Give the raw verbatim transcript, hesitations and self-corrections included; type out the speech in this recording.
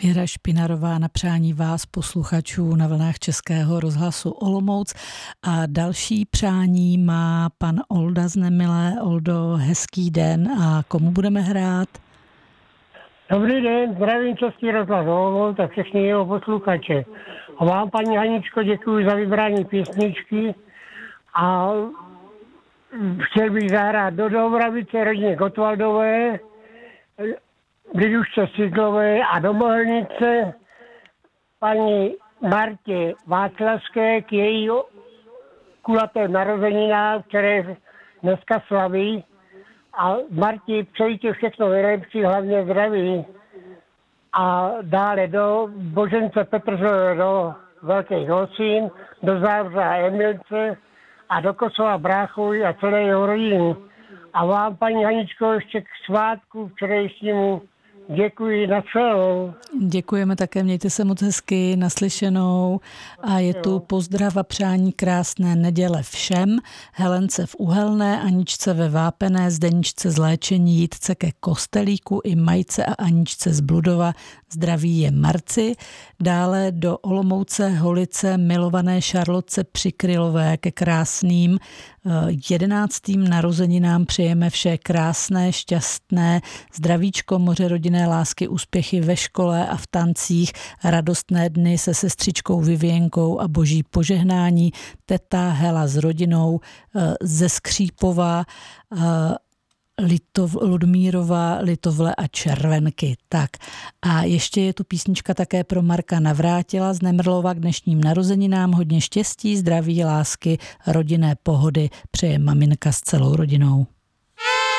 Věra Špinarová na přání vás, posluchačů na vlnách Českého rozhlasu Olomouc. A další přání má pan Olda z Nemilé. Oldo, hezký den a komu budeme hrát? Dobrý den, zdravím Český rozhlas Olomouc a všechny jeho posluchače. A vám, paní Haničko, děkuji za vybrání písničky a chtěl bych zahrát do Dobravice rodině Gotwaldové, Lidušce Sidlové a do Mohelnice paní Martě Václavské k její kulaté narozeninám, které dneska slaví. A Marti, přeji všechno nejlepší, hlavně zdraví. A dále do Božence Petržové, do Velkých Hosín, do Závře a Emilce a do Kosova Bráchovy a celé jeho rodiny. A vám, paní Haničko, ještě k svátku včerejšímu děkuji na celou. Děkujeme také, mějte se moc hezky, naslyšenou. A je tu pozdrav a přání krásné neděle všem. Helence v Uhelné, Aničce ve Vápené, Zdeničce z Léčení, Jitce ke Kostelíku i Majce a Aničce z Bludova. Zdraví je Marci. Dále do Olomouce, Holice, milované Šarlotce Přikrylové ke krásným jedenáctým narozeninám přejeme vše krásné, šťastné, zdravíčko, moře rodinné lásky, úspěchy ve škole a v tancích, radostné dny se sestřičkou Vivienkou a boží požehnání, teta Hela s rodinou ze Skřípova, Litov, Ludmírova, Litovle a Červenky. Tak a ještě je tu písnička také pro Marka Navrátila z Nemrlova k dnešním narozeninám. Hodně štěstí, zdraví, lásky, rodinné pohody přeje maminka s celou rodinou.